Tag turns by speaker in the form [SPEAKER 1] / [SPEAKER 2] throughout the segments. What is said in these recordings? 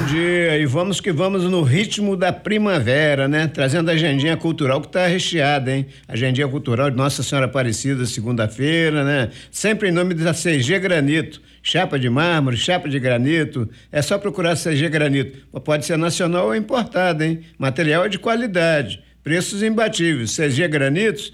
[SPEAKER 1] dia, e vamos que vamos no ritmo da primavera, né? Trazendo a agendinha cultural que tá recheada, hein? Agendinha cultural de Nossa Senhora Aparecida, segunda-feira, né? Sempre em nome da CG Granito. Chapa de mármore, chapa de granito, é só procurar CG Granito. Pode ser nacional ou importado, hein? Material é de qualidade, preços imbatíveis. CG Granitos,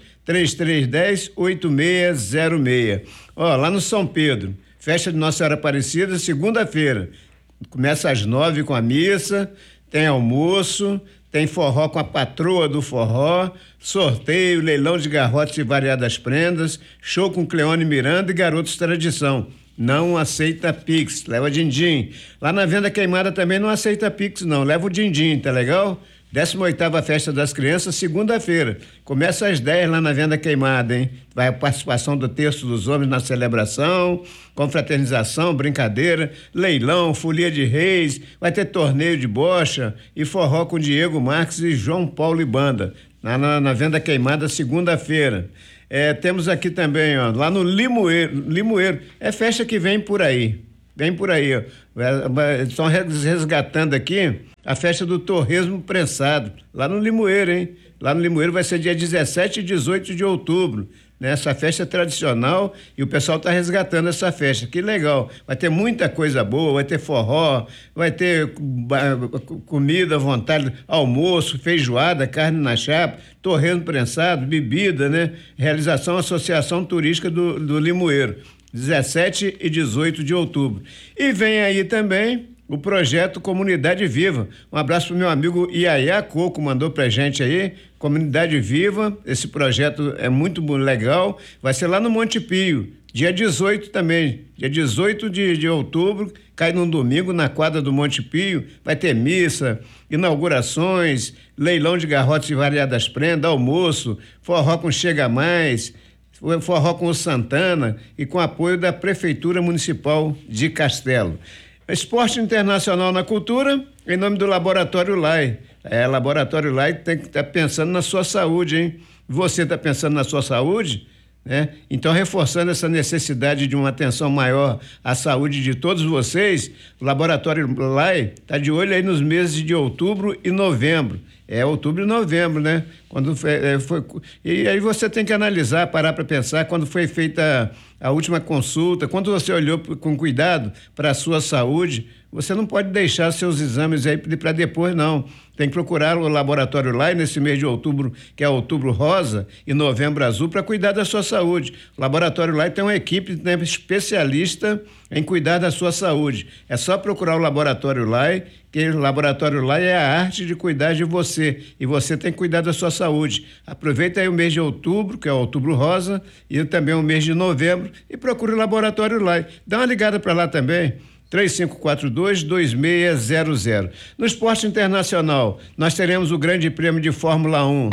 [SPEAKER 1] 3310-8606. Ó, lá no São Pedro, festa de Nossa Senhora Aparecida, segunda-feira. Começa às 9 com a missa, tem almoço, tem forró com a patroa do forró, sorteio, leilão de garrotes e variadas prendas, show com Cleone Miranda e Garotos Tradição. Não aceita Pix, leva din-din. Lá na Venda Queimada também não aceita Pix não, leva o din-din, tá legal? 18ª Festa das Crianças, segunda-feira. Começa às 10 lá na Venda Queimada, hein? Vai a participação do Terço dos Homens na celebração, confraternização, brincadeira, leilão, folia de reis, vai ter torneio de bocha e forró com Diego Marques e João Paulo e Banda. Na Venda Queimada, segunda-feira. Temos aqui também, ó, lá no Limoeiro. É festa que vem por aí. Vem por aí, ó. Estão resgatando aqui a festa do torresmo prensado, lá no Limoeiro, hein? Lá no Limoeiro vai ser dia 17 e 18 de outubro, né? Essa festa é tradicional e o pessoal está resgatando essa festa, que legal. Vai ter muita coisa boa, vai ter forró, vai ter comida à vontade, almoço, feijoada, carne na chapa, torresmo prensado, bebida, né? Realização Associação Turística do Limoeiro, 17 e 18 de outubro. E vem aí também o projeto Comunidade Viva. Um abraço pro meu amigo Iaiá Coco, mandou pra gente aí, Comunidade Viva. Esse projeto é muito legal, vai ser lá no Monte Pio, dia 18 também, dia 18 de outubro, cai num domingo na quadra do Monte Pio, vai ter missa, inaugurações, leilão de garrotes e variadas prendas, almoço, forró com Chega Mais, forró com o Santana e com apoio da Prefeitura Municipal de Castelo. Esporte internacional na cultura, em nome do Laboratório Lai. Laboratório Lai tem que estar pensando na sua saúde, hein? Você está pensando na sua saúde, né? Então, reforçando essa necessidade de uma atenção maior à saúde de todos vocês, o Laboratório Lai está de olho aí nos meses de outubro e novembro. Outubro e novembro, né? Quando foi, e aí você tem que analisar, parar para pensar quando foi feita a última consulta, quando você olhou com cuidado para a sua saúde, você não pode deixar seus exames aí para depois, não. Tem que procurar o Laboratório Lai nesse mês de outubro, que é outubro rosa, e novembro azul, para cuidar da sua saúde. O Laboratório Lai tem uma equipe, né, especialista em cuidar da sua saúde. É só procurar o Laboratório Lai, que o Laboratório Lai é a arte de cuidar de você, e você tem que cuidar da sua saúde. Aproveita aí o mês de outubro, que é o outubro rosa, e também o mês de novembro, e procure o Laboratório Lai. Dá uma ligada para lá também, 3542-2600. No esporte internacional, nós teremos o Grande Prêmio de Fórmula 1.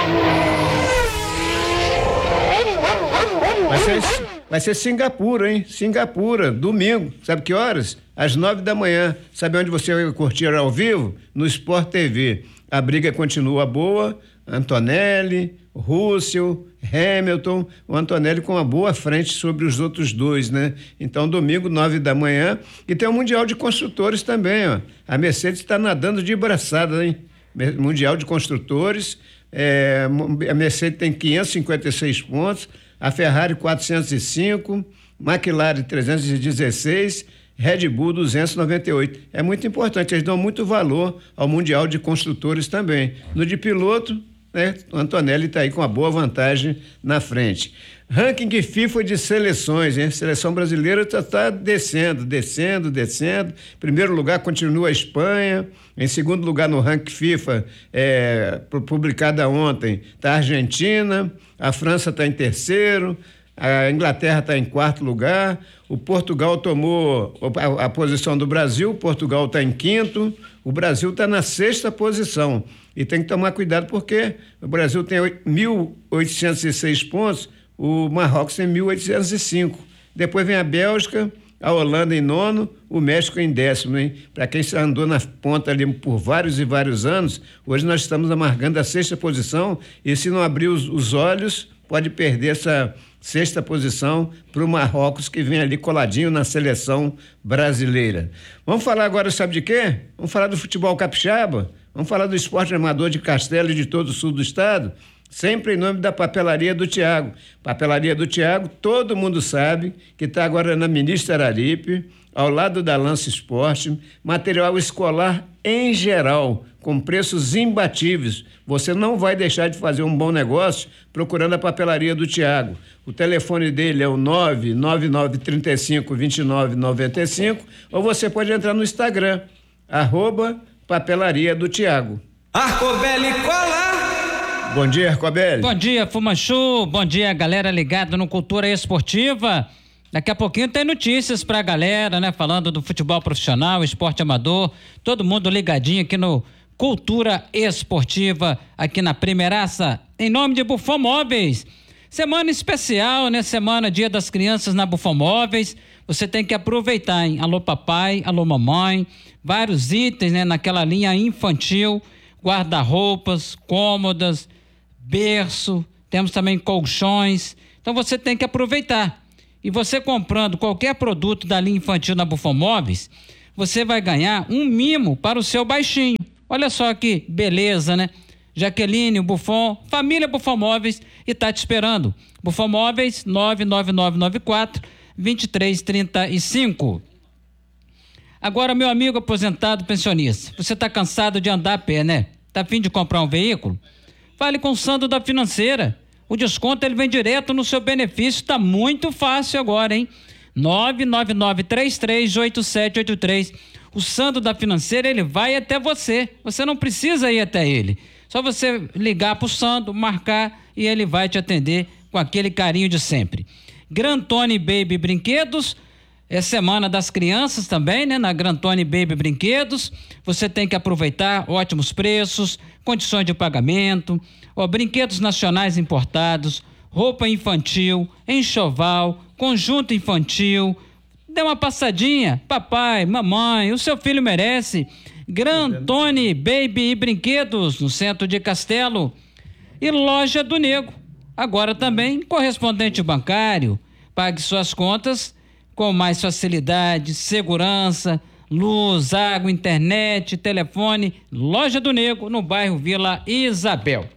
[SPEAKER 1] Vai ser Singapura, hein? Singapura, domingo. Sabe que horas? Às 9 da manhã. Sabe onde você vai curtir ao vivo? No Sport TV. A briga continua boa. Antonelli, Russell, Hamilton, o Antonelli com uma boa frente sobre os outros dois, né? Então, domingo, 9 da manhã, e tem o Mundial de Construtores também, ó. A Mercedes está nadando de braçada, hein? Mundial de Construtores, a Mercedes tem 556 pontos, a Ferrari 405, McLaren 316, Red Bull 298. É muito importante, eles dão muito valor ao Mundial de Construtores também. No de piloto, né, o Antonelli está aí com uma boa vantagem na frente. Ranking FIFA de seleções, hein? Seleção brasileira está descendo. Primeiro lugar continua a Espanha. Em segundo lugar no ranking FIFA, publicada ontem, está a Argentina. A França está em terceiro. A Inglaterra está em quarto lugar. O Portugal tomou a posição do Brasil. Portugal está em quinto. O Brasil está na sexta posição. E tem que tomar cuidado porque o Brasil tem 1.806 pontos, o Marrocos tem 1.805. Depois vem a Bélgica, a Holanda em nono, o México em décimo, hein? Para quem andou na ponta ali por vários e vários anos, hoje nós estamos amargando a sexta posição e se não abrir os olhos, pode perder essa 6ª posição para o Marrocos, que vem ali coladinho na seleção brasileira. Vamos falar agora, sabe de quê? Vamos falar do futebol capixaba, vamos falar do esporte amador de Castelo e de todo o sul do estado, sempre em nome da Papelaria do Tiago. Papelaria do Tiago, todo mundo sabe que está agora na Ministra Araripe, ao lado da Lance Esporte, material escolar em geral, com preços imbatíveis. Você não vai deixar de fazer um bom negócio procurando a Papelaria do Tiago. O telefone dele é o 999352995, ou você pode entrar no Instagram, @Papelaria do Tiago.
[SPEAKER 2] Arcobelli Cola!
[SPEAKER 1] Bom dia, Arcobelli.
[SPEAKER 3] Bom dia, Fumanchu. Bom dia, galera ligada no Cultura Esportiva. Daqui a pouquinho tem notícias pra galera, né? Falando do futebol profissional, esporte amador, todo mundo ligadinho aqui no Cultura Esportiva, aqui na Primeiraça, em nome de Buffon Móveis. Semana especial, né? Semana Dia das Crianças na Buffon Móveis. Você tem que aproveitar, hein? Alô papai, alô mamãe, vários itens, né? Naquela linha infantil, guarda-roupas, cômodas, berço, temos também colchões. Então você tem que aproveitar. E você comprando qualquer produto da linha infantil na Buffon Móveis, você vai ganhar um mimo para o seu baixinho. Olha só que beleza, né? Jaqueline, Buffon, família Buffon Móveis, e tá te esperando. Buffon Móveis, 99994-2335. Agora, meu amigo aposentado pensionista, você tá cansado de andar a pé, né? Tá a fim de comprar um veículo? Fale com o Sandro da Financeira. O desconto ele vem direto no seu benefício, tá muito fácil agora, hein? 999338783. O Sandro da Financeira, ele vai até você. Você não precisa ir até ele. Só você ligar pro Sandro, marcar e ele vai te atender com aquele carinho de sempre. Grantone Baby Brinquedos, é Semana das Crianças também, né? Na Grantone Baby Brinquedos, você tem que aproveitar ótimos preços, condições de pagamento, brinquedos nacionais importados, roupa infantil, enxoval, conjunto infantil. Dê uma passadinha, papai, mamãe, o seu filho merece. Grantone Baby e Brinquedos, no centro de Castelo. E Loja do Nego, agora também correspondente bancário. Pague suas contas com mais facilidade, segurança, luz, água, internet, telefone. Loja do Nego, no bairro Vila Isabel.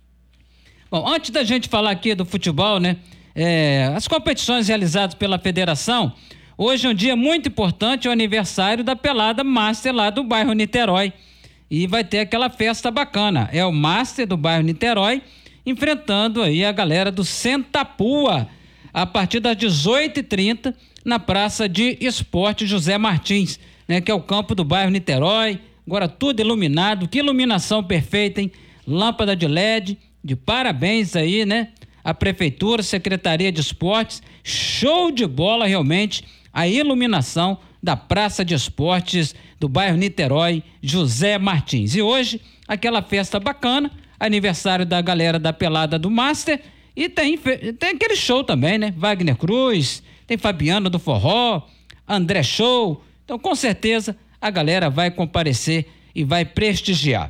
[SPEAKER 3] Bom, antes da gente falar aqui do futebol, né? As competições realizadas pela federação, hoje é um dia muito importante, é o aniversário da Pelada Master lá do bairro Niterói. E vai ter aquela festa bacana. É o Master do bairro Niterói, enfrentando aí a galera do Sentapua, a partir das 18h30, na Praça de Esporte José Martins, né? Que é o campo do bairro Niterói. Agora tudo iluminado, que iluminação perfeita, hein? Lâmpada de LED, de parabéns aí, né? A Prefeitura, Secretaria de Esportes, show de bola realmente, a iluminação da Praça de Esportes do bairro Niterói, José Martins. E hoje, aquela festa bacana, aniversário da galera da Pelada do Master, e tem aquele show também, né? Wagner Cruz, tem Fabiano do Forró, André Show. Então, com certeza, a galera vai comparecer e vai prestigiar.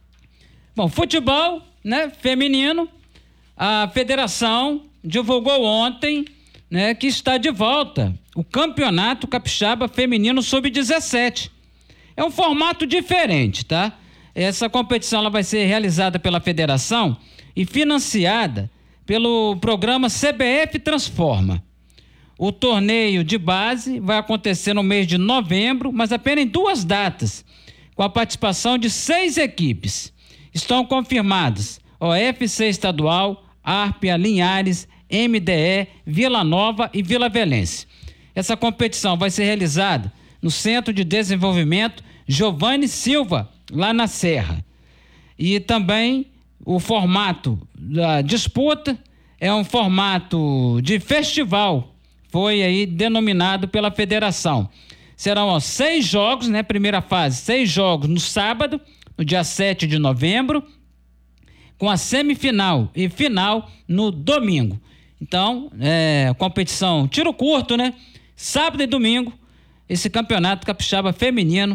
[SPEAKER 3] Bom, futebol, né? Feminino, a federação divulgou ontem, né, que está de volta o Campeonato Capixaba Feminino Sub-17. É um formato diferente, tá? Essa competição ela vai ser realizada pela federação e financiada pelo programa CBF Transforma. O torneio de base vai acontecer no mês de novembro, mas apenas em 2 datas, com a participação de 6 equipes. Estão confirmadas OFC Estadual, Árpia, Linhares, MDE, Vila Nova e Vila Velense. Essa competição vai ser realizada no Centro de Desenvolvimento Giovanni Silva, lá na Serra. E também o formato da disputa é um formato de festival, foi aí denominado pela federação. Serão 6 jogos, né? Primeira fase, 6 jogos no sábado, no dia 7 de novembro, com a semifinal e final no domingo. Então, competição tiro curto, né? Sábado e domingo, esse campeonato capixaba feminino,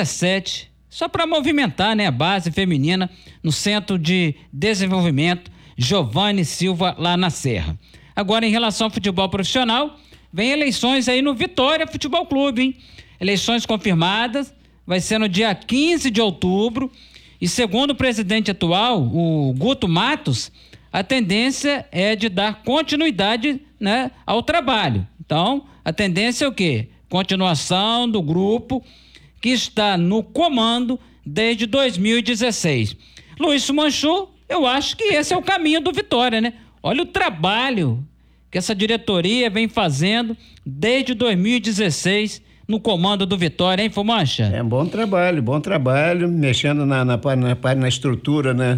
[SPEAKER 3] sub-17, só para movimentar, né? A base feminina no Centro de Desenvolvimento Giovanni Silva, lá na Serra. Agora, em relação ao futebol profissional, vem eleições aí no Vitória Futebol Clube, hein? Eleições confirmadas, vai ser no dia 15 de outubro, e segundo o presidente atual, o Guto Matos, a tendência é de dar continuidade, né, ao trabalho. Então, a tendência é o quê? Continuação do grupo que está no comando desde 2016. Luiz Manchu, eu acho que esse é o caminho do Vitória, né? Olha o trabalho que essa diretoria vem fazendo desde 2016 no comando do Vitória, hein, Fumancha?
[SPEAKER 1] É bom trabalho, mexendo na estrutura, né,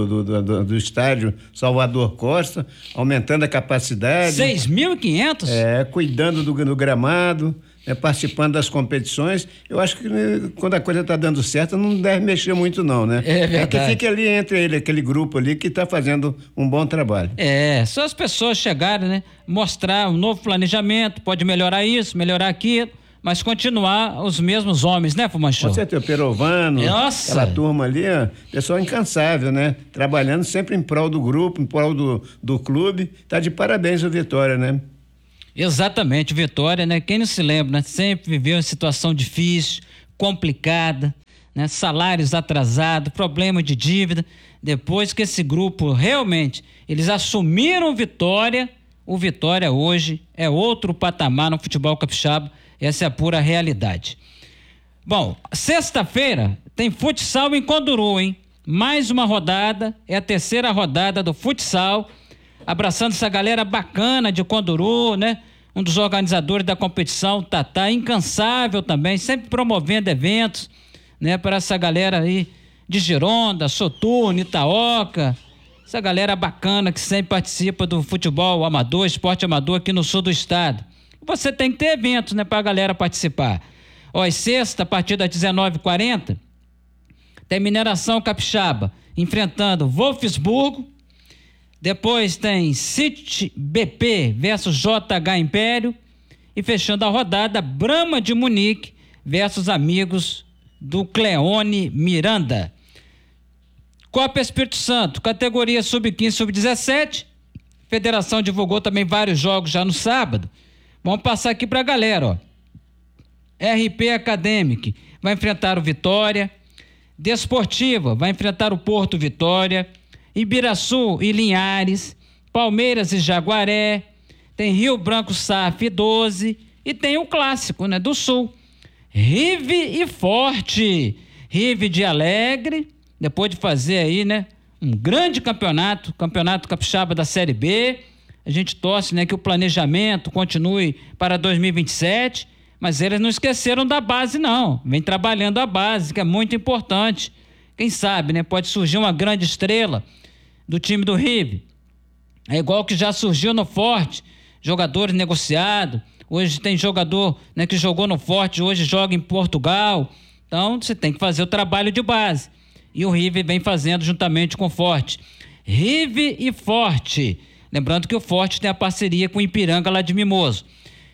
[SPEAKER 1] do estádio Salvador Costa, aumentando a capacidade.
[SPEAKER 3] 6.500?
[SPEAKER 1] Cuidando do gramado, participando das competições. Eu acho que, né, quando a coisa está dando certo, não deve mexer muito não, né?
[SPEAKER 3] É verdade.
[SPEAKER 1] Que fique ali entre ele, aquele grupo ali que está fazendo um bom trabalho.
[SPEAKER 3] Só as pessoas chegarem, né? Mostrar um novo planejamento, pode melhorar isso, melhorar aquilo, mas continuar os mesmos homens, né, Fumanchu?
[SPEAKER 1] Com certeza, o Perovano,
[SPEAKER 3] Nossa.
[SPEAKER 1] aquela turma ali, pessoal incansável, né? Trabalhando sempre em prol do grupo, em prol do clube. Tá de parabéns o Vitória, né?
[SPEAKER 3] Exatamente, Vitória, né? Quem não se lembra, né? Sempre viveu em situação difícil, complicada, né? Salários atrasados, problema de dívida. Depois que esse grupo realmente, eles assumiram o Vitória hoje é outro patamar no futebol capixaba. Essa é a pura realidade. Bom, sexta-feira tem futsal em Conduru, hein? Mais uma rodada, é a terceira rodada do futsal, abraçando essa galera bacana de Conduru, né? Um dos organizadores da competição, Tatá, incansável também, sempre promovendo eventos, né? Para essa galera aí de Gironda, Soturno, Itaoca, essa galera bacana que sempre participa do futebol amador, esporte amador aqui no sul do estado. Você tem que ter eventos, né, para a galera participar. Sexta, a partir das 19h40, tem Mineração Capixaba enfrentando Wolfsburgo. Depois tem City BP versus JH Império. E fechando a rodada, Brahma de Munique versus Amigos do Cleone Miranda. Copa Espírito Santo, categoria sub-15, sub-17. Federação divulgou também vários jogos já no sábado. Vamos passar aqui para a galera, RP Academic vai enfrentar o Vitória. Desportiva vai enfrentar o Porto Vitória. Ibiraçu e Linhares. Palmeiras e Jaguaré. Tem Rio Branco SAF 12. E tem o clássico, né, do Sul. Rive e Forte. Rive de Alegre, depois de fazer aí, né, um grande campeonato capixaba da Série B. A gente torce, né, que o planejamento continue para 2027, mas eles não esqueceram da base, não. Vem trabalhando a base, que é muito importante. Quem sabe, né, pode surgir uma grande estrela do time do Rive. É igual que já surgiu no Forte, jogadores negociados. Hoje tem jogador, né, que jogou no Forte, hoje joga em Portugal. Então, você tem que fazer o trabalho de base. E o Rive vem fazendo juntamente com o Forte. Rive e Forte. Lembrando que o Forte tem a parceria com o Ipiranga lá de Mimoso.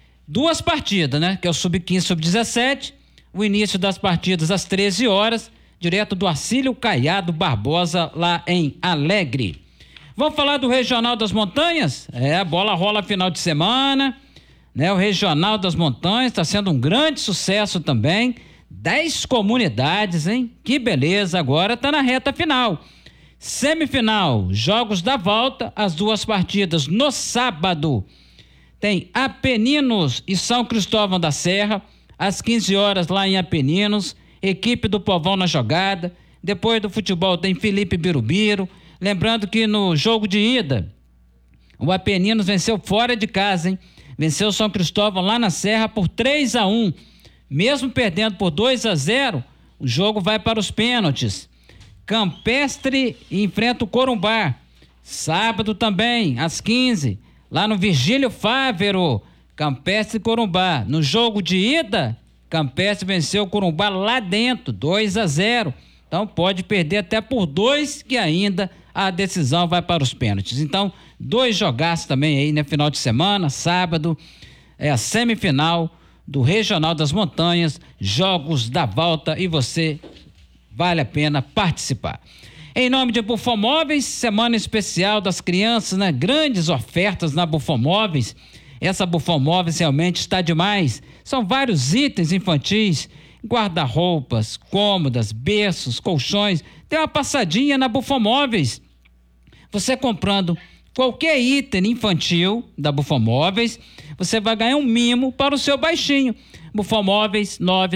[SPEAKER 3] 2 partidas, né? Que é o sub-15, sub-17. O início das partidas às 13 horas, direto do Arcílio Caiado Barbosa, lá em Alegre. Vamos falar do Regional das Montanhas? A bola rola final de semana, né? O Regional das Montanhas está sendo um grande sucesso também. 10 comunidades, hein? Que beleza, agora está na reta final. Semifinal, jogos da volta, as 2 partidas no sábado. Tem Apeninos e São Cristóvão da Serra, às 15 horas lá em Apeninos, equipe do Povão na jogada. Depois do futebol tem Felipe Birubiru. Lembrando que no jogo de ida, o Apeninos venceu fora de casa, hein? Venceu o São Cristóvão lá na Serra por 3-1. Mesmo perdendo por 2-0, o jogo vai para os pênaltis. Campestre enfrenta o Corumbá. Sábado também, às 15, lá no Virgílio Fávero. Campestre e Corumbá. No jogo de ida, Campestre venceu o Corumbá lá dentro, 2-0. Então pode perder até por 2, que ainda a decisão vai para os pênaltis. Então, 2 jogaços também aí, né? Final de semana, sábado, é a semifinal do Regional das Montanhas, jogos da volta, e você vale a pena participar. Em nome de Bufomóveis, semana especial das crianças, né? Grandes ofertas na Bufomóveis. Essa Bufomóveis realmente está demais. São vários itens infantis, guarda-roupas, cômodas, berços, colchões. Tem uma passadinha na Bufomóveis. Você comprando qualquer item infantil da Bufomóveis, você vai ganhar um mimo para o seu baixinho. Bufomóveis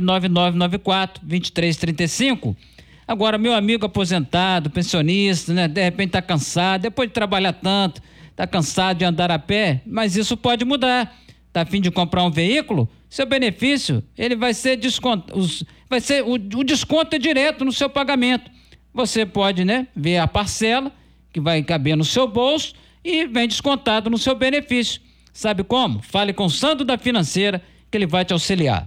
[SPEAKER 3] 99994-2335. Agora, meu amigo aposentado, pensionista, né? De repente está cansado, depois de trabalhar tanto, está cansado de andar a pé, mas isso pode mudar. Está a fim de comprar um veículo? Seu benefício, ele vai ser o desconto é direto no seu pagamento. Você pode, né, ver a parcela que vai caber no seu bolso e vem descontado no seu benefício. Sabe como? Fale com o Sandro da Financeira, que ele vai te auxiliar.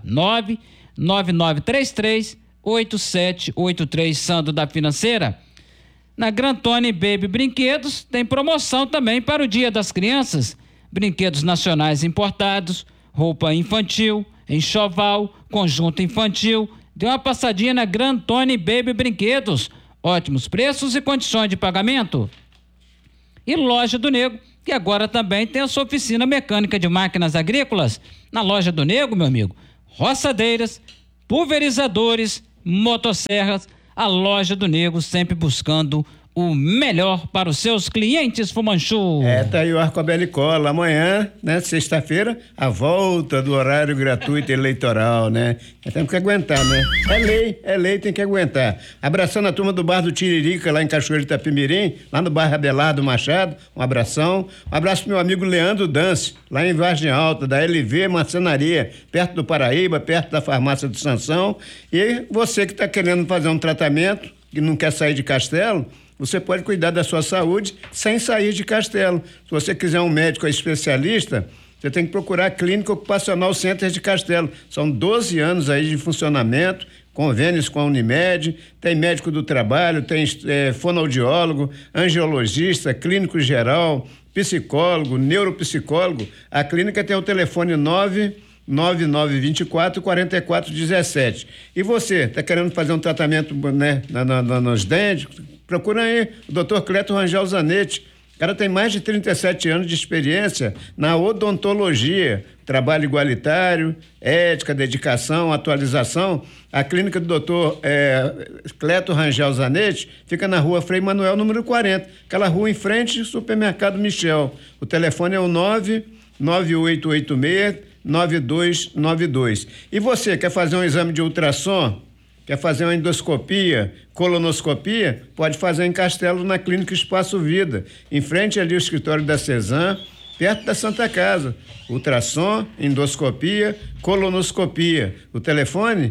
[SPEAKER 3] 99933-8783, Sandro da Financeira. Na Grantone Baby Brinquedos tem promoção também para o Dia das Crianças. Brinquedos nacionais importados, roupa infantil, enxoval, conjunto infantil. Dê uma passadinha na Grantone Baby Brinquedos. Ótimos preços e condições de pagamento. E Loja do Nego, que agora também tem a sua oficina mecânica de máquinas agrícolas. Na Loja do Nego, meu amigo, roçadeiras, pulverizadores, motosserras, a Loja do Nego sempre buscando o melhor para os seus clientes, Fumanchu.
[SPEAKER 1] Tá aí o Arcobel Cola. Amanhã, né, sexta-feira, a volta do horário gratuito eleitoral, né? Temos que aguentar, né? É lei, tem que aguentar. Abraçando a turma do Bar do Tiririca, lá em Cachoeiro de Itapemirim, lá no bairro Abelardo Machado, um abração. Um abraço pro meu amigo Leandro Dance, lá em Vargem Alta, da LV Marcenaria, perto do Paraíba, perto da farmácia do Sansão. E você que está querendo fazer um tratamento, que não quer sair de Castelo, você pode cuidar da sua saúde sem sair de Castelo. Se você quiser um médico especialista, você tem que procurar a Clínica Ocupacional Center de Castelo. São 12 anos aí de funcionamento, convênios com a Unimed, tem médico do trabalho, tem fonoaudiólogo, angiologista, clínico geral, psicólogo, neuropsicólogo. A clínica tem o telefone 99924-4417. E você, está querendo fazer um tratamento, né, nos dentes? Procura aí o Dr. Cleto Rangel Zanetti. O cara tem mais de 37 anos de experiência na odontologia, trabalho igualitário, ética, dedicação, atualização. A clínica do Dr. Cleto Rangel Zanetti fica na rua Frei Manuel, número 40, aquela rua em frente ao Supermercado Michel. O telefone é o 99886-9292. E você quer fazer um exame de ultrassom? Quer fazer uma endoscopia, colonoscopia? Pode fazer em Castelo, na Clínica Espaço Vida, em frente ali ao escritório da Cezan, perto da Santa Casa. Ultrassom, endoscopia, colonoscopia. O telefone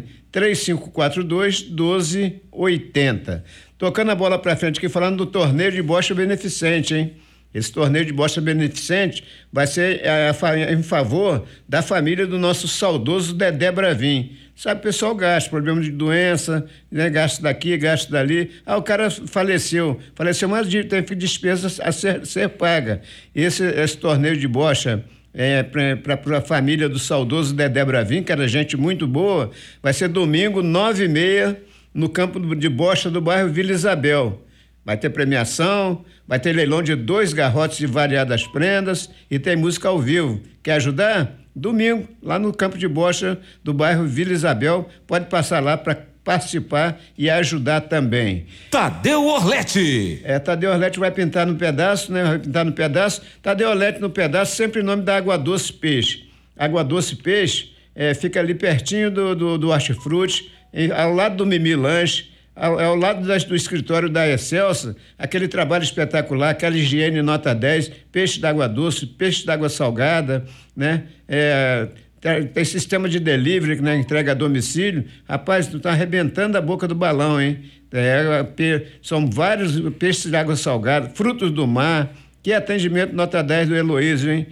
[SPEAKER 1] 3542-1280. Tocando a bola para frente aqui, falando do torneio de bocha beneficente, hein? Esse torneio de bocha beneficente vai ser em favor da família do nosso saudoso Dedé Bravin. Sabe, o pessoal gasta, problema de doença, né? Gasto daqui, gasto dali. O cara faleceu, mas tem despesa a ser paga. Esse torneio de bocha para a família do saudoso Dedé Bravin, que era gente muito boa, vai ser domingo, 9h30, no campo de bocha do bairro Vila Isabel. Vai ter premiação, vai ter leilão de 2 garrotes de variadas prendas e tem música ao vivo. Quer ajudar? Domingo, lá no campo de bocha do bairro Vila Isabel, pode passar lá para participar e ajudar também.
[SPEAKER 2] Tadeu Orlete.
[SPEAKER 1] Tadeu Orlete vai pintar no pedaço, né? Vai pintar no pedaço. Tadeu Orlete no pedaço, sempre em nome da Água Doce Peixe. Água Doce Peixe fica ali pertinho do Hortifruti, ao lado do Mimi Lanche, ao lado do escritório da Excelsa, aquele trabalho espetacular, aquela higiene nota 10, peixe d'água doce, peixe d'água salgada, né? Tem sistema de delivery, né? Entrega a domicílio. Rapaz, tu tá arrebentando a boca do balão, hein? São vários peixes de água salgada, frutos do mar. Que atendimento nota 10 do Heloísio, hein?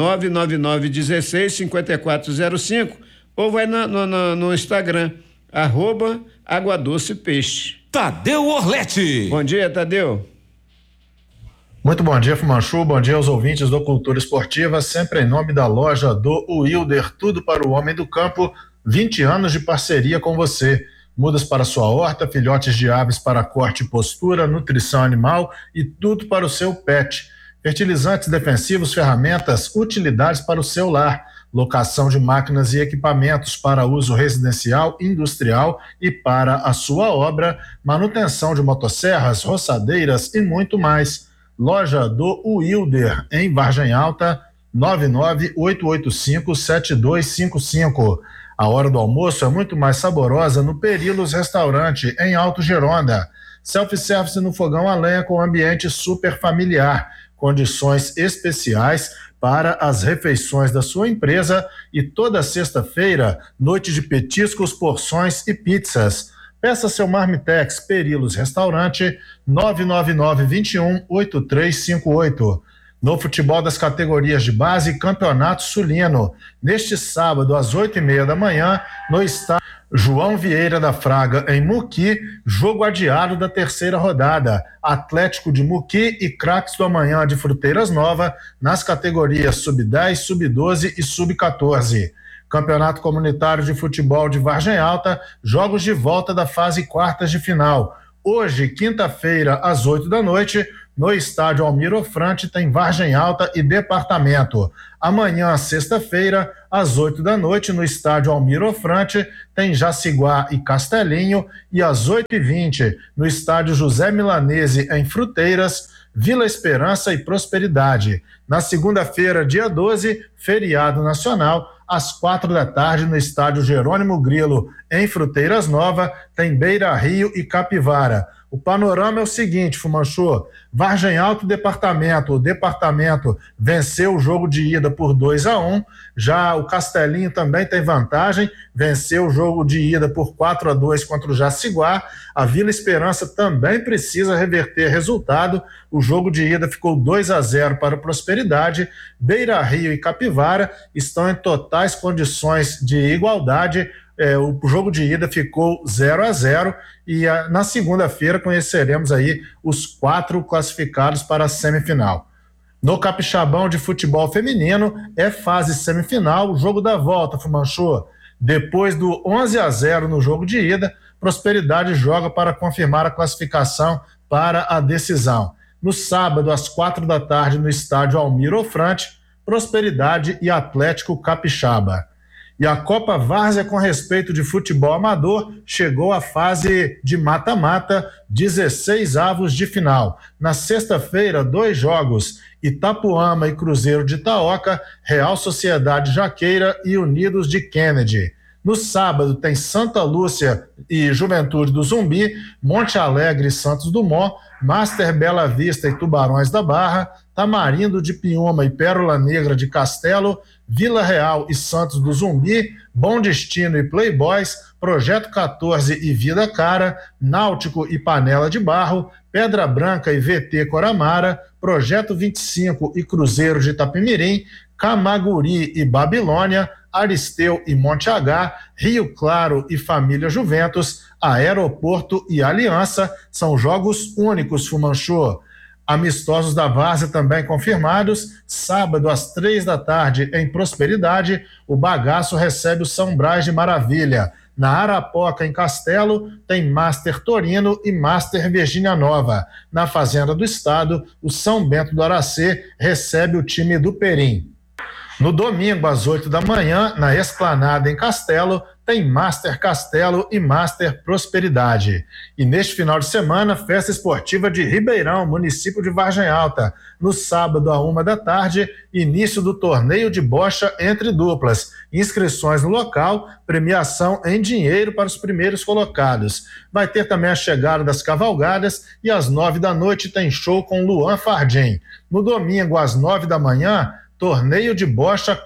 [SPEAKER 1] 99916-5405 ou vai no Instagram, @aguadocepeixe.
[SPEAKER 2] Tadeu Orlete.
[SPEAKER 1] Bom dia, Tadeu.
[SPEAKER 4] Muito bom dia, Fumanchu. Bom dia aos ouvintes do Cultura Esportiva, sempre em nome da loja do Wilder, tudo para o homem do campo, 20 anos de parceria com você. mudas para sua horta, filhotes de aves para corte e postura, nutrição animal e tudo para o seu pet. Fertilizantes defensivos, ferramentas, utilidades para o seu lar, locação de máquinas e equipamentos para uso residencial, industrial e para a sua obra, manutenção de motosserras, roçadeiras e muito mais. Loja do Wilder, em Vargem Alta, 99885-7255. A hora do almoço é muito mais saborosa no Perilos Restaurante, em Alto Geronda. Self-service no fogão a lenha com ambiente super familiar, condições especiais para as refeições da sua empresa e toda sexta-feira, noite de petiscos, porções e pizzas. Peça seu Marmitex Perilos Restaurante, 999-21-8358. No futebol das categorias de base, Campeonato Sulino. Neste sábado, às 8h30 da manhã, no estádio João Vieira da Fraga, em Muqui, jogo adiado da terceira rodada. Atlético de Muqui e Craques do Amanhã de Fruteiras Nova, nas categorias Sub-10, Sub-12 e Sub-14. Campeonato Comunitário de Futebol de Vargem Alta, jogos de volta da fase quartas de final. Hoje, quinta-feira, às 8 da noite, no estádio Almiro Frante, tem Vargem Alta e Departamento. Amanhã, sexta-feira, às 8 da noite, no estádio Almiro Frante, tem Jaciguá e Castelinho. E às 8h20, no estádio José Milanese, em Fruteiras, Vila Esperança e Prosperidade. Na segunda-feira, dia 12, feriado nacional, às 4 da tarde, no estádio Jerônimo Grilo, em Fruteiras Nova, tem Beira Rio e Capivara. O panorama é o seguinte, Fumanchu: Vargem Alta e Departamento. O Departamento venceu o jogo de ida por 2-1. Já o Castelinho também tem vantagem, venceu o jogo de ida por 4-2 contra o Jaciguá. A Vila Esperança também precisa reverter resultado. O jogo de ida ficou 2-0 para a Prosperidade. Beira Rio e Capivara estão em totais condições de igualdade. O jogo de ida ficou 0-0 e na segunda-feira conheceremos aí os 4 classificados para a semifinal. No Capixabão de Futebol Feminino, é fase semifinal, o jogo da volta, Fumanchu. Depois do 11-0 no jogo de ida, Prosperidade joga para confirmar a classificação para a decisão. No sábado, às 4 da tarde, no estádio Almiro Frante, Prosperidade e Atlético Capixaba. E a Copa Várzea com respeito de futebol amador chegou à fase de mata-mata, 16 avos de final. Na sexta-feira, 2 jogos, Itapuama e Cruzeiro de Itaoca, Real Sociedade Jaqueira e Unidos de Kennedy. No sábado tem Santa Lúcia e Juventude do Zumbi, Monte Alegre e Santos Dumont, Master Bela Vista e Tubarões da Barra, Tamarindo de Piúma e Pérola Negra de Castelo, Vila Real e Santos do Zumbi, Bom Destino e Playboys, Projeto 14 e Vida Cara, Náutico e Panela de Barro, Pedra Branca e VT Coramara, Projeto 25 e Cruzeiro de Itapemirim, Camaguri e Babilônia, Aristeu e Monte H, Rio Claro e Família Juventus, Aeroporto e Aliança. São jogos únicos, Fumanchu. Amistosos da Várzea também confirmados. Sábado, às 3 da tarde, em Prosperidade, o Bagaço recebe o São Brás de Maravilha. Na Arapoca, em Castelo, tem Master Torino e Master Virgínia Nova. Na Fazenda do Estado, o São Bento do Aracê recebe o time do Perim. No domingo, às 8 da manhã, na Esplanada, em Castelo, tem Master Castelo e Master Prosperidade. E neste final de semana, festa esportiva de Ribeirão, município de Vargem Alta. No sábado, à 1 da tarde, início do torneio de bocha entre duplas. Inscrições no local, premiação em dinheiro para os primeiros colocados. Vai ter também a chegada das cavalgadas e às 9 da noite tem show com Luan Fardim. No domingo, às 9 da manhã, torneio de bocha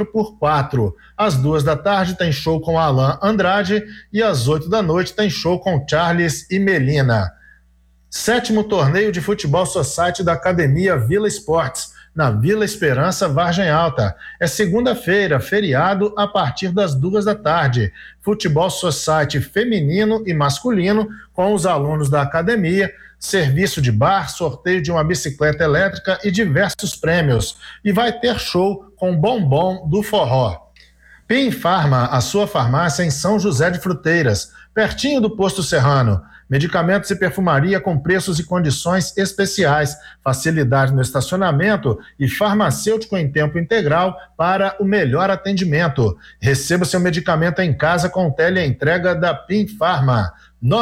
[SPEAKER 4] 4x4. Às 2 da tarde tem show com Alain Andrade e às 8 da noite tem show com Charles e Melina. 7º torneio de futebol society da Academia Vila Esportes, na Vila Esperança, Vargem Alta. É segunda-feira, feriado, a partir das 2 da tarde. Futebol society feminino e masculino com os alunos da academia, serviço de bar, sorteio de uma bicicleta elétrica e diversos prêmios. E vai ter show com Bombom do Forró. PIN Farma, a sua farmácia em São José de Fruteiras, pertinho do Posto Serrano. Medicamentos e perfumaria com preços e condições especiais, facilidade no estacionamento e farmacêutico em tempo integral para o melhor atendimento. Receba seu medicamento em casa com teleentrega da PIN Farma.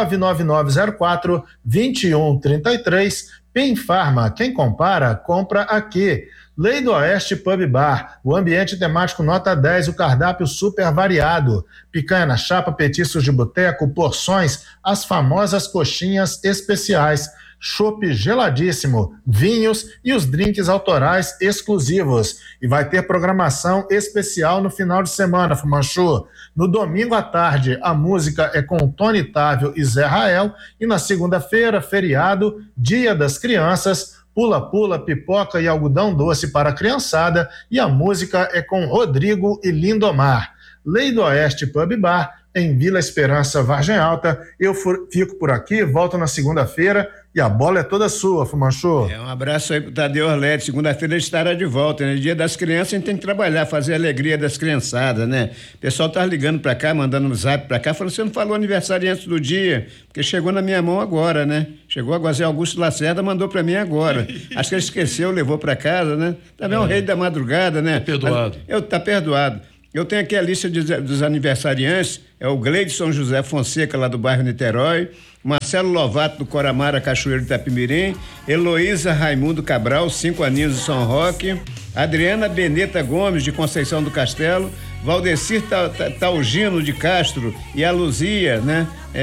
[SPEAKER 4] 99904-2133. PIN Farma, quem compara, compra aqui. Lei do Oeste Pub Bar, o ambiente temático nota 10, o cardápio super variado. Picanha na chapa, petiscos de boteco, porções, as famosas coxinhas especiais. Chopp geladíssimo, vinhos e os drinks autorais exclusivos. E vai ter programação especial no final de semana, Fumanchu. No domingo à tarde, a música é com Tony Távio e Zé Rael. E na segunda-feira, feriado, Dia das Crianças, pula-pula, pipoca e algodão doce para a criançada, e a música é com Rodrigo e Lindomar. Lei do Oeste Pub Bar, em Vila Esperança, Vargem Alta. Eu fico por aqui, volto na segunda-feira e a bola é toda sua, Fumanchu.
[SPEAKER 1] Um abraço aí pro Tadeu Orletti. Segunda-feira ele estará de volta, né? Dia das Crianças a gente tem que trabalhar, fazer a alegria das criançadas, né? O pessoal tá ligando pra cá, mandando um zap pra cá, falando, você não falou aniversário antes do dia, porque chegou na minha mão agora, né? Chegou agora, Zé Augusto Lacerda mandou pra mim agora. Acho que ele esqueceu, levou pra casa, né? Também é um rei da madrugada, né?
[SPEAKER 5] Perdoado.
[SPEAKER 1] Tá perdoado. Eu tenho aqui a lista dos aniversariantes, é o Gleidson José Fonseca, lá do bairro Niterói, Marcelo Lovato, do Coramara, Cachoeiro de Itapimirim, Heloísa Raimundo Cabral, 5 aninhos de São Roque, Adriana Beneta Gomes, de Conceição do Castelo, Valdecir Taugino de Castro e a Luzia, né?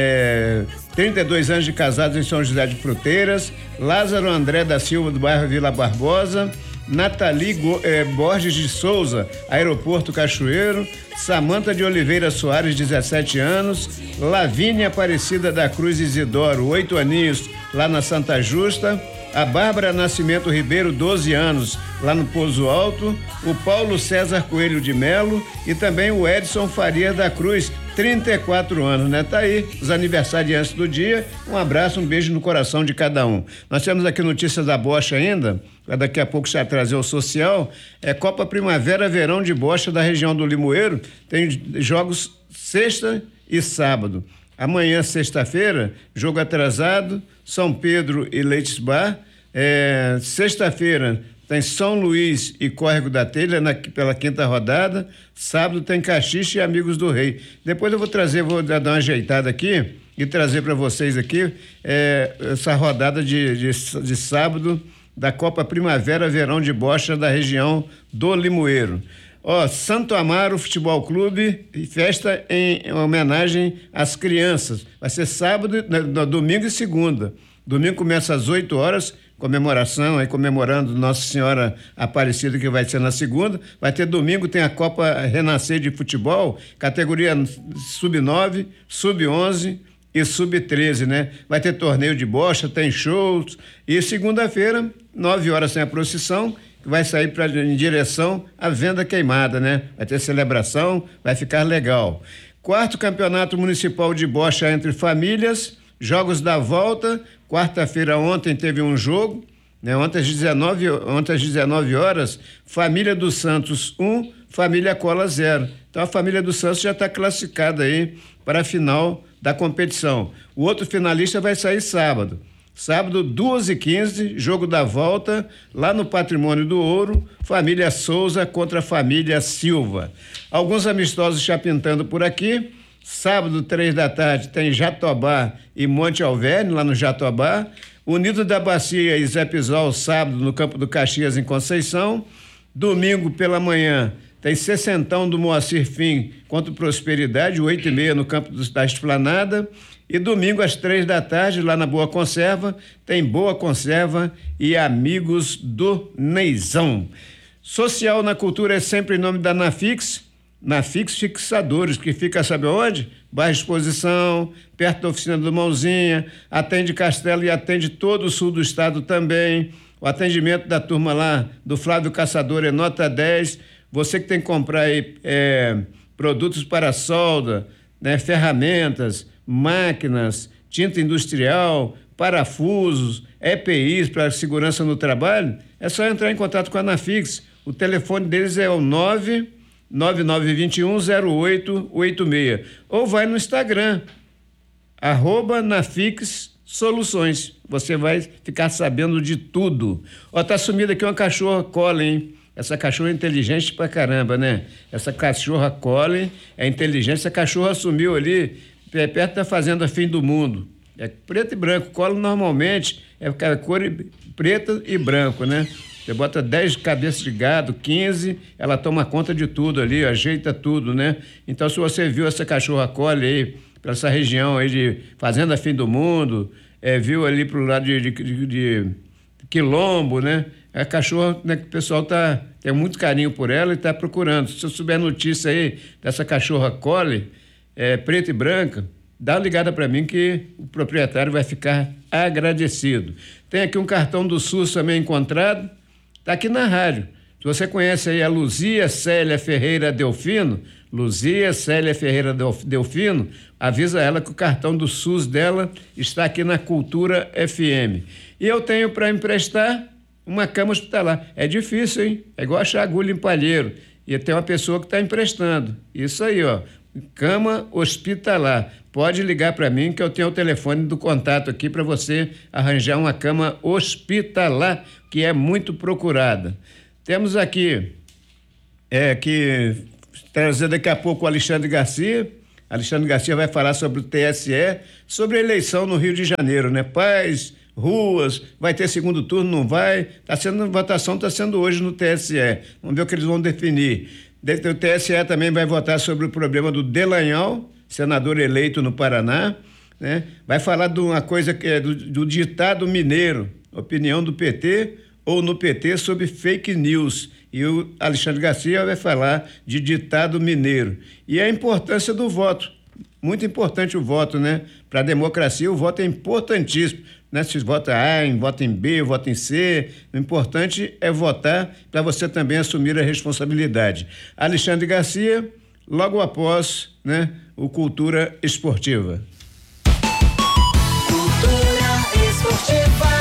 [SPEAKER 1] 32 anos de casados em São José de Fruteiras, Lázaro André da Silva, do bairro Vila Barbosa, Nathalie Borges de Souza, Aeroporto Cachoeiro, Samanta de Oliveira Soares, 17 anos, Lavínia Aparecida da Cruz Isidoro, 8 aninhos, lá na Santa Justa, a Bárbara Nascimento Ribeiro, 12 anos, lá no Pouso Alto, o Paulo César Coelho de Melo e também o Edson Faria da Cruz, 34 anos, né? Tá aí, os aniversariantes do dia. Um abraço, um beijo no coração de cada um. Nós temos aqui notícias da Bocha ainda, daqui a pouco já trazer o social. Copa Primavera Verão de Bocha da região do Limoeiro, tem jogos sexta e sábado. Amanhã, sexta-feira, jogo atrasado, São Pedro e Leites Bar. Sexta-feira tem São Luís e Córrego da Telha pela 5ª rodada. Sábado tem Caxixe e Amigos do Rei. Depois eu vou dar uma ajeitada aqui e trazer para vocês aqui essa rodada de sábado da Copa Primavera Verão de Bocha da região do Limoeiro. Santo Amaro Futebol Clube, festa em homenagem às crianças. Vai ser sábado, domingo e segunda. Domingo começa às 8 horas, comemoração, aí comemorando Nossa Senhora Aparecida, que vai ser na segunda. Vai ter domingo, tem a Copa Renascer de Futebol, categoria sub-9, sub-11 e sub-13, né? Vai ter torneio de bocha, tem shows. E segunda-feira, 9 horas tem a procissão, que vai sair em direção à Venda Queimada, né? Vai ter celebração, vai ficar legal. 4º Campeonato Municipal de Bocha entre famílias, jogos da volta. Quarta-feira ontem teve um jogo, né? Ontem às 19 horas, Família dos Santos 1, Família Cola 0. Então a Família dos Santos já está classificada aí para a final da competição. O outro finalista vai sair sábado. Sábado, 2h15, jogo da volta, lá no Patrimônio do Ouro, Família Souza contra Família Silva. Alguns amistosos já pintando por aqui. Sábado, 3 da tarde, tem Jatobá e Monte Alverne, lá no Jatobá. Unido da Bacia e Zé Pisol, sábado, no Campo do Caxias, em Conceição. Domingo, pela manhã, tem Sessentão do Moacir Fim contra Prosperidade, 8h30, no Campo da Esplanada. E domingo, às 3 da tarde, lá na Boa Conserva, tem Boa Conserva e Amigos do Neizão. Social na cultura é sempre em nome da Nafix. Nafix Fixadores, que fica, sabe onde? Bairro Exposição, perto da oficina do Mãozinha, atende Castelo e atende todo o sul do estado também. O atendimento da turma lá do Flávio Caçador é nota 10. Você que tem que comprar aí produtos para solda, né, ferramentas, máquinas, tinta industrial, parafusos, EPIs para segurança no trabalho, é só entrar em contato com a Nafix. O telefone deles é o 9921-0886. Ou vai no Instagram, @nafix-soluções. Você vai ficar sabendo de tudo. Ó, tá sumida aqui uma cachorra Collie, hein? Essa cachorra é inteligente pra caramba, né? Essa cachorra Collie é inteligente. Essa cachorra sumiu ali perto da fazenda Fim do Mundo. É preto e branco. Collie normalmente é cor preta e branco, né? Você bota 10 cabeças de gado, 15, ela toma conta de tudo ali, ajeita tudo, né? Então, se você viu essa cachorra Collie aí, para essa região aí de Fazenda Fim do Mundo, viu ali pro lado de Quilombo, né? A cachorra, né, que o pessoal tem muito carinho por ela e está procurando. Se eu souber notícia aí dessa cachorra Collie, preta e branca, dá uma ligada para mim que o proprietário vai ficar agradecido. Tem aqui um cartão do SUS também encontrado, está aqui na rádio. Se você conhece aí a Luzia Célia Ferreira Delfino, avisa ela que o cartão do SUS dela está aqui na Cultura FM. E eu tenho para emprestar uma cama hospitalar. É difícil, hein? É igual achar agulha em palheiro. E tem uma pessoa que está emprestando. Isso aí, ó. Cama hospitalar. Pode ligar para mim que eu tenho o telefone do contato aqui para você arranjar uma cama hospitalar, que é muito procurada. Temos aqui que trazer daqui a pouco o Alexandre Garcia. Alexandre Garcia vai falar sobre o TSE, sobre a eleição no Rio de Janeiro, né? Paz, ruas, vai ter segundo turno, não vai? A votação está sendo hoje no TSE. Vamos ver o que eles vão definir. O TSE também vai votar sobre o problema do Delanhol, senador eleito no Paraná, né? Vai falar de uma coisa que é do ditado mineiro, opinião do PT ou no PT sobre fake news. E o Alexandre Garcia vai falar de ditado mineiro. E a importância do voto. Muito importante o voto, né? Para a democracia, o voto é importantíssimo. Né? Se vota A, vota em B, vota em C. O importante é votar para você também assumir a responsabilidade. Alexandre Garcia, logo após, né, o Cultura Esportiva.
[SPEAKER 5] Cultura Esportiva.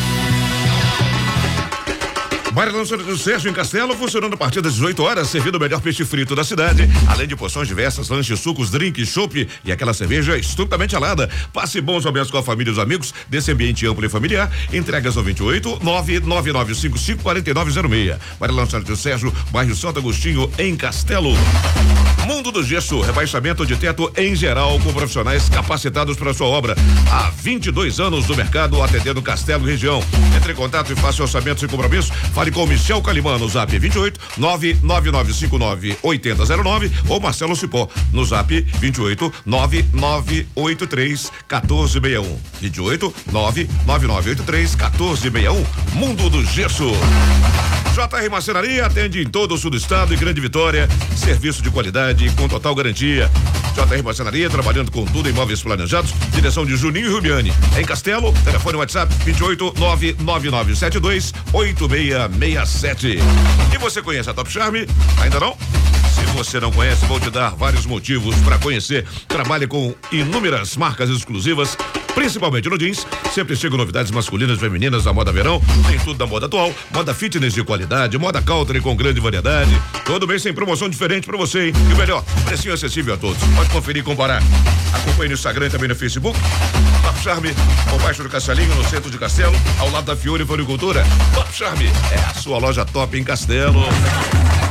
[SPEAKER 6] Bar Lançamento Sérgio em Castelo, funcionando a partir das 18 horas, servindo o melhor peixe frito da cidade, além de porções diversas, lanches, sucos, drinks, chopp e aquela cerveja estupidamente gelada. Passe bons momentos com a família e os amigos desse ambiente amplo e familiar. Entregas ao 28 99955 4906. Bar Lançamento Sérgio, bairro Santo Agostinho, em Castelo. Mundo do Gesso, rebaixamento de teto em geral, com profissionais capacitados para sua obra. Há 22 anos no mercado, atendendo Castelo e região. Entre em contato e faça orçamento sem compromisso. Fale com Michel Calimã no zap 28 99959 8009 ou Marcelo Cipó no zap 28 9983 1461. 28 99983 1461. Mundo do Gesso. JR Marcenaria atende em todo o sul do estado e Grande Vitória. Serviço de qualidade com total garantia. JR Marcenaria, trabalhando com tudo em imóveis planejados. Direção de Juninho e Rubiane. Em Castelo, telefone WhatsApp 28 99972 8667. E você conhece a Top Charm? Ainda não? Se você não conhece, vou te dar vários motivos para conhecer. Trabalha com inúmeras marcas exclusivas, principalmente no jeans. Sempre chegam novidades masculinas e femininas da moda verão. Tem tudo da moda atual, moda fitness de qualidade, moda country com grande variedade. Todo mês tem promoção diferente pra você, hein? E o melhor, precinho acessível a todos. Pode conferir e comparar. Acompanhe no Instagram e também no Facebook. Top Charm, com baixo do Castelinho, no centro de Castelo, ao lado da Fiore Floricultura. Top Charm é a sua loja top em Castelo.